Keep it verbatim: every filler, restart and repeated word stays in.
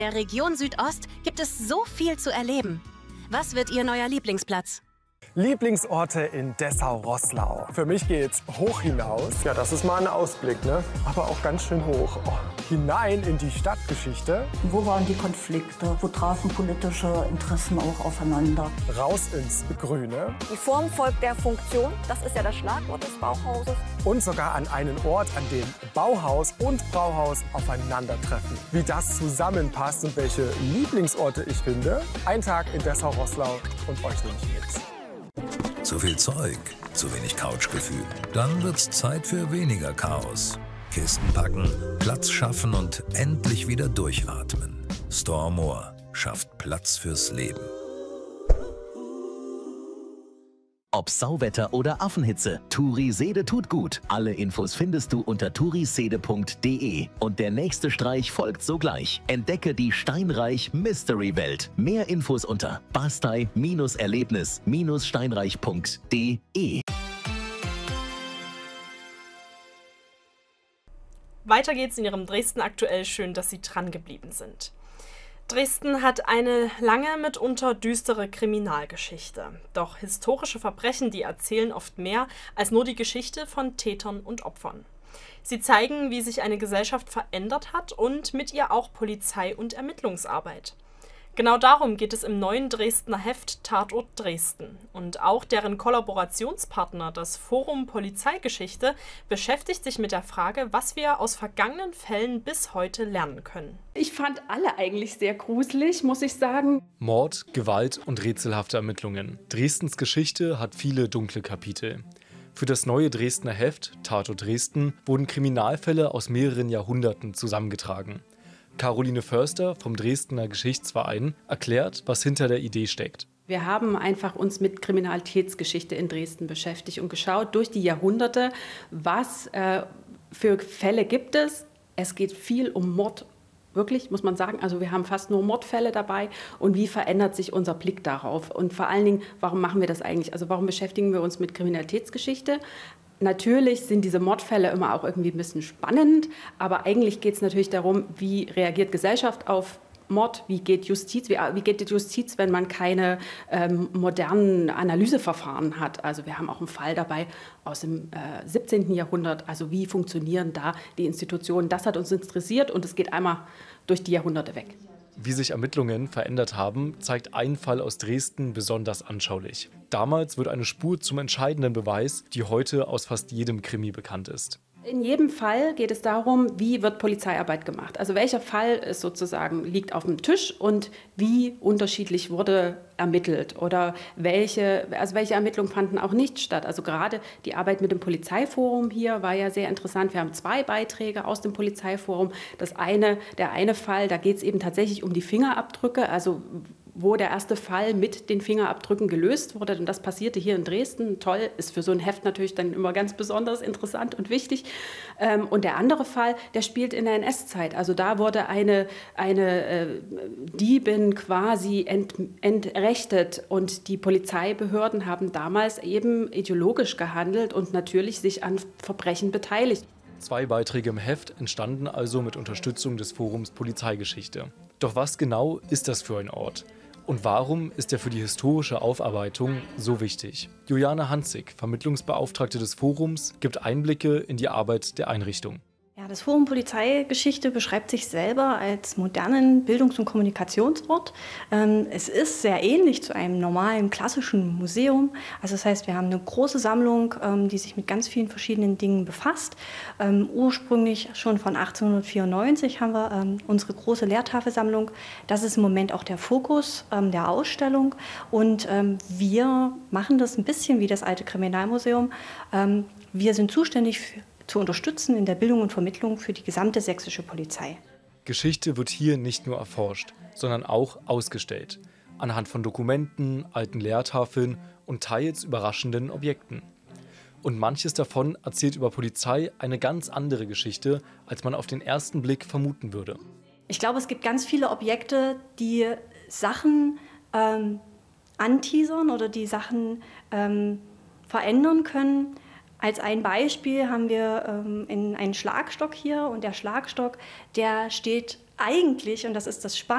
In der Region Südost gibt es so viel zu erleben. Was wird Ihr neuer Lieblingsplatz? Lieblingsorte in Dessau-Roßlau. Für mich geht's hoch hinaus. Ja, das ist mal ein Ausblick, ne? Aber auch ganz schön hoch. Oh, hinein in die Stadtgeschichte. Wo waren die Konflikte? Wo trafen politische Interessen auch aufeinander? Raus ins Grüne. Die Form folgt der Funktion. Das ist ja das Schlagwort des Bauhauses. Und sogar an einen Ort, an dem Bauhaus und Brauhaus aufeinandertreffen. Wie das zusammenpasst und welche Lieblingsorte ich finde. Ein Tag in Dessau-Roßlau und euch nehme ich mit. Zu viel Zeug, zu wenig Couchgefühl. Dann wird's Zeit für weniger Chaos. Kisten packen, Platz schaffen und endlich wieder durchatmen. Stormore schafft Platz fürs Leben. Ob Sauwetter oder Affenhitze, Turisede tut gut. Alle Infos findest du unter turisede punkt de. Und der nächste Streich folgt sogleich. Entdecke die Steinreich Mystery Welt. Mehr Infos unter bastei Erlebnis Steinreich punkt de. Weiter geht's in Ihrem Dresden aktuell. Schön, dass Sie dran geblieben sind. Dresden hat eine lange, mitunter düstere Kriminalgeschichte. Doch historische Verbrechen, die erzählen oft mehr als nur die Geschichte von Tätern und Opfern. Sie zeigen, wie sich eine Gesellschaft verändert hat und mit ihr auch Polizei- und Ermittlungsarbeit. Genau darum geht es im neuen Dresdner Heft Tatort Dresden. Und auch deren Kollaborationspartner, das Forum Polizeigeschichte, beschäftigt sich mit der Frage, was wir aus vergangenen Fällen bis heute lernen können. Ich fand alle eigentlich sehr gruselig, muss ich sagen. Mord, Gewalt und rätselhafte Ermittlungen. Dresdens Geschichte hat viele dunkle Kapitel. Für das neue Dresdner Heft Tatort Dresden wurden Kriminalfälle aus mehreren Jahrhunderten zusammengetragen. Caroline Förster vom Dresdner Geschichtsverein erklärt, was hinter der Idee steckt. Wir haben einfach uns mit Kriminalitätsgeschichte in Dresden beschäftigt und geschaut durch die Jahrhunderte, was äh, für Fälle gibt es. Es geht viel um Mord, wirklich, muss man sagen. Also wir haben fast nur Mordfälle dabei. Und wie verändert sich unser Blick darauf? Und vor allen Dingen, warum machen wir das eigentlich? Also warum beschäftigen wir uns mit Kriminalitätsgeschichte? Natürlich sind diese Mordfälle immer auch irgendwie ein bisschen spannend, aber eigentlich geht es natürlich darum, wie reagiert Gesellschaft auf Mord, wie geht Justiz, wie, wie geht die Justiz, wenn man keine ähm, modernen Analyseverfahren hat. Also wir haben auch einen Fall dabei aus dem äh, siebzehnten Jahrhundert, also wie funktionieren da die Institutionen. Das hat uns interessiert und es geht einmal durch die Jahrhunderte weg. Wie sich Ermittlungen verändert haben, zeigt ein Fall aus Dresden besonders anschaulich. Damals wird eine Spur zum entscheidenden Beweis, die heute aus fast jedem Krimi bekannt ist. In jedem Fall geht es darum, wie wird Polizeiarbeit gemacht. Also welcher Fall ist sozusagen liegt auf dem Tisch und wie unterschiedlich wurde ermittelt oder welche, also welche Ermittlungen fanden auch nicht statt. Also gerade die Arbeit mit dem Polizeiforum hier war ja sehr interessant. Wir haben zwei Beiträge aus dem Polizeiforum. Das eine, der eine Fall, da geht es eben tatsächlich um die Fingerabdrücke, also wo der erste Fall mit den Fingerabdrücken gelöst wurde. Und das passierte hier in Dresden. Toll, ist für so ein Heft natürlich dann immer ganz besonders interessant und wichtig. Und der andere Fall, der spielt in der N S-Zeit. Also da wurde eine, eine äh, Diebin quasi ent, entrechtet. Und die Polizeibehörden haben damals eben ideologisch gehandelt und natürlich sich an Verbrechen beteiligt. Zwei Beiträge im Heft entstanden also mit Unterstützung des Forums Polizeigeschichte. Doch was genau ist das für ein Ort? Und warum ist er für die historische Aufarbeitung so wichtig? Juliane Hanzig, Vermittlungsbeauftragte des Forums, gibt Einblicke in die Arbeit der Einrichtung. Ja, das Forum Polizeigeschichte beschreibt sich selber als modernen Bildungs- und Kommunikationsort. Ähm, es ist sehr ähnlich zu einem normalen klassischen Museum. Also das heißt, wir haben eine große Sammlung, ähm, die sich mit ganz vielen verschiedenen Dingen befasst. Ähm, ursprünglich schon von achtzehnhundertvierundneunzig haben wir ähm, unsere große Lehrtafelsammlung. Das ist im Moment auch der Fokus ähm, der Ausstellung. Und ähm, wir machen das ein bisschen wie das alte Kriminalmuseum. Ähm, wir sind zuständig für zu unterstützen in der Bildung und Vermittlung für die gesamte sächsische Polizei. Geschichte wird hier nicht nur erforscht, sondern auch ausgestellt. Anhand von Dokumenten, alten Lehrtafeln und teils überraschenden Objekten. Und manches davon erzählt über Polizei eine ganz andere Geschichte, als man auf den ersten Blick vermuten würde. Ich glaube, es gibt ganz viele Objekte, die Sachen ähm, anteasern oder die Sachen ähm, verändern können. Als ein Beispiel haben wir ähm, in einen Schlagstock hier und der Schlagstock, der steht eigentlich, und das ist das Spannende,